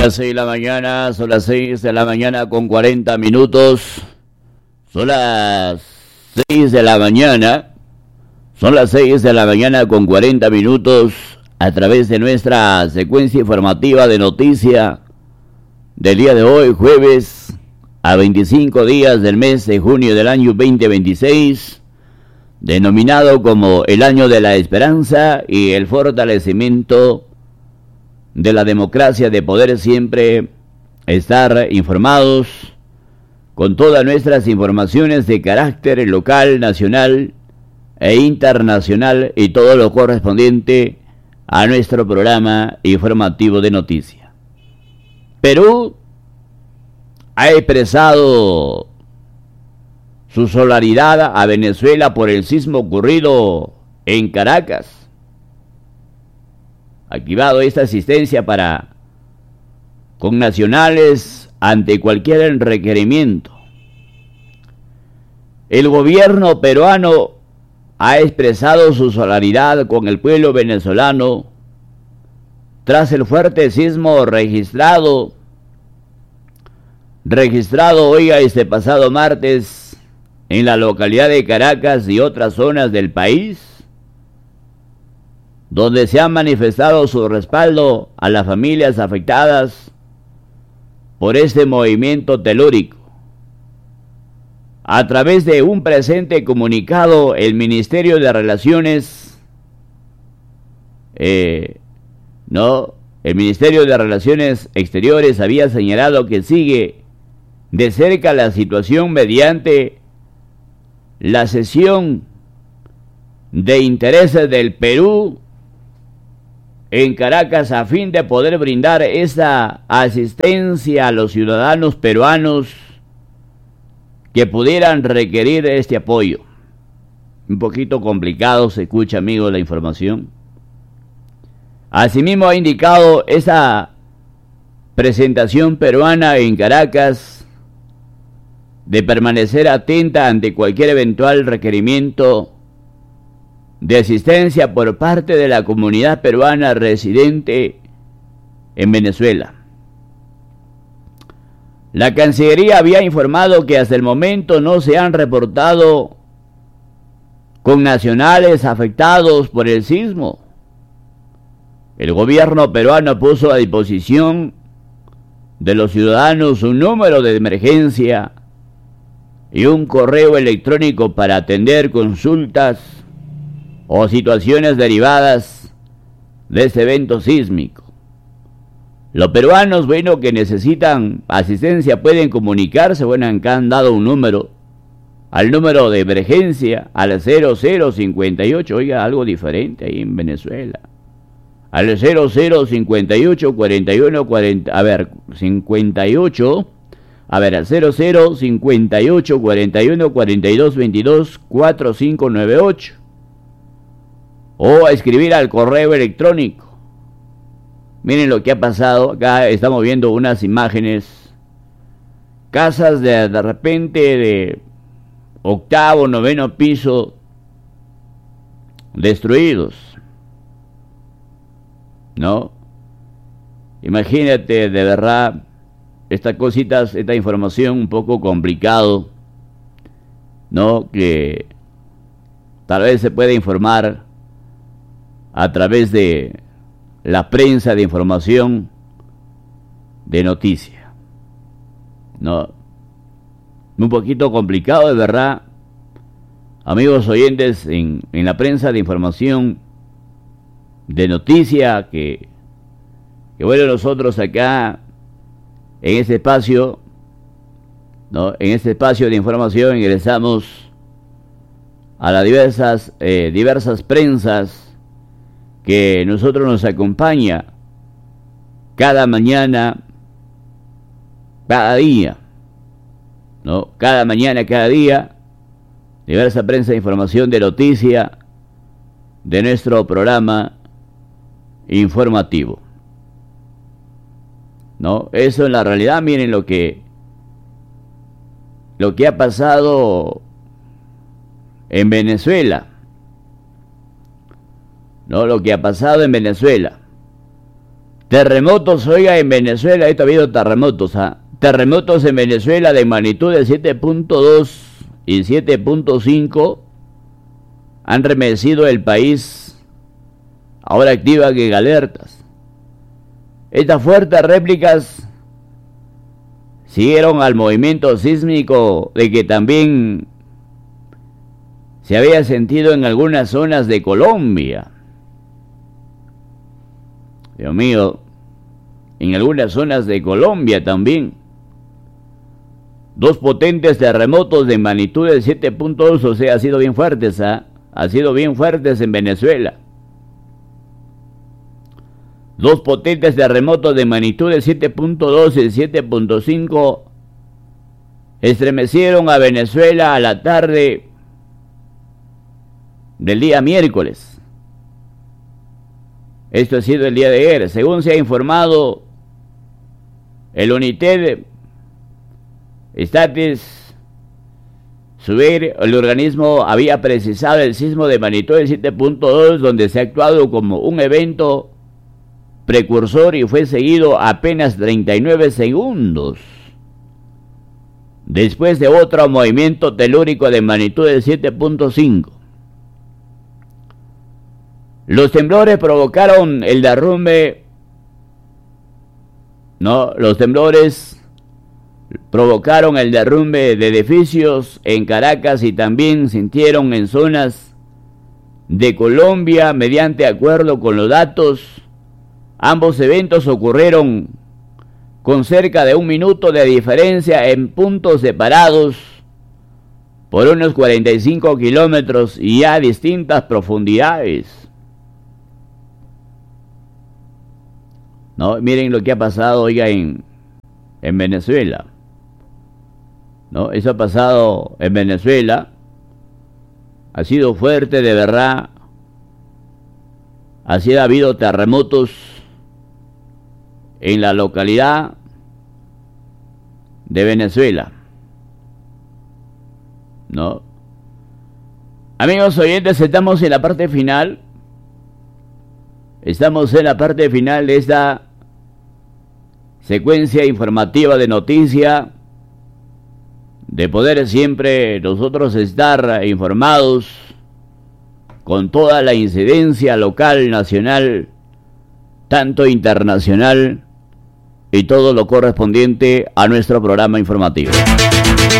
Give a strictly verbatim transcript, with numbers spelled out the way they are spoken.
las seis de la mañana, son las seis de la mañana con cuarenta minutos. Son las seis de la mañana, son las seis de la mañana con cuarenta minutos a través de nuestra secuencia informativa de noticia del día de hoy, jueves, a veinticinco días del mes de junio del año veinte veintiséis, denominado como el año de la esperanza y el fortalecimiento de la democracia, de poder siempre estar informados con todas nuestras informaciones de carácter local, nacional e internacional y todo lo correspondiente a nuestro programa informativo de noticias. Perú ha expresado su solidaridad a Venezuela por el sismo ocurrido en Caracas. Activado esta asistencia para connacionales ante cualquier requerimiento. El gobierno peruano ha expresado su solidaridad con el pueblo venezolano tras el fuerte sismo registrado, registrado, oiga, este pasado martes en la localidad de Caracas y otras zonas del país, donde se ha manifestado su respaldo a las familias afectadas por este movimiento telúrico. A través de un presente comunicado, el Ministerio de Relaciones, eh, no, el Ministerio de Relaciones Exteriores había señalado que sigue de cerca la situación mediante la sesión de intereses del Perú en Caracas a fin de poder brindar esa asistencia a los ciudadanos peruanos que pudieran requerir este apoyo. Un poquito complicado se escucha, amigo, la información. Asimismo ha indicado esa presentación peruana en Caracas de permanecer atenta ante cualquier eventual requerimiento de asistencia por parte de la comunidad peruana residente en Venezuela. La Cancillería había informado que hasta el momento no se han reportado connacionales afectados por el sismo. El gobierno peruano puso a disposición de los ciudadanos un número de emergencia y un correo electrónico para atender consultas o situaciones derivadas de este evento sísmico. Los peruanos, bueno, que necesitan asistencia pueden comunicarse, bueno, acá han dado un número, al número de emergencia, al cero cero cincuenta y ocho, oiga, algo diferente ahí en Venezuela, al cero cero cincuenta y ocho cuarenta y uno cuarenta, a ver, cincuenta y ocho, a ver, al cero cero cincuenta y ocho cuarenta y uno cuarenta y dos veintidós cuarenta y cinco noventa y ocho, o a escribir al correo electrónico. Miren lo que ha pasado, acá estamos viendo unas imágenes, casas de, de repente de octavo, noveno piso destruidos, ¿no? Imagínate, de verdad, estas cositas, esta información un poco complicado, ¿no? Que tal vez se puede informar a través de la prensa de información de noticia, ¿no? Un poquito complicado, de verdad, amigos oyentes, en, en la prensa de información de noticia, que, que bueno, nosotros acá en este espacio, ¿no? En este espacio de información ingresamos a las diversas, eh, diversas prensas que nosotros nos acompaña cada mañana, cada día, ¿no? Cada mañana, cada día, diversa prensa de información de noticia de nuestro programa informativo, ¿no? Eso en la realidad, miren lo que lo que ha pasado en Terremotos, oiga, en Venezuela, esto ha habido terremotos, ¿ah? Terremotos en Venezuela de magnitud de siete punto dos y siete punto cinco han remecido el país, ahora activan en alertas. Estas fuertes réplicas siguieron al movimiento sísmico de que también se había sentido en algunas zonas de Colombia. Dios mío, en algunas zonas de Colombia también. Dos potentes terremotos de magnitud de siete punto dos, o sea, ha sido bien fuertes, ¿ah? Ha sido bien fuertes en Venezuela. Dos potentes terremotos de magnitud de siete punto dos y siete punto cinco estremecieron a Venezuela a la tarde del día miércoles. Esto ha sido el día de ayer. Según se ha informado, el UNITED Statis Subir, el organismo había precisado el sismo de magnitud de siete punto dos, donde se ha actuado como un evento precursor y fue seguido apenas treinta y nueve segundos después de otro movimiento telúrico de magnitud de siete punto cinco. Los temblores provocaron el derrumbe, no, los temblores provocaron el derrumbe de edificios en Caracas y también sintieron en zonas de Colombia. Mediante acuerdo con los datos, ambos eventos ocurrieron con cerca de un minuto de diferencia en puntos separados por unos cuarenta y cinco kilómetros y a distintas profundidades. No, miren lo que ha pasado, oiga, en, en Venezuela. No, eso ha pasado en Venezuela. Ha sido fuerte, de verdad. Así ha habido terremotos en la localidad de Venezuela. ¿No? Amigos oyentes, estamos en la parte final. Estamos en la parte final de esta secuencia informativa de noticia, de poder siempre nosotros estar informados con toda la incidencia local, nacional, tanto internacional, y todo lo correspondiente a nuestro programa informativo.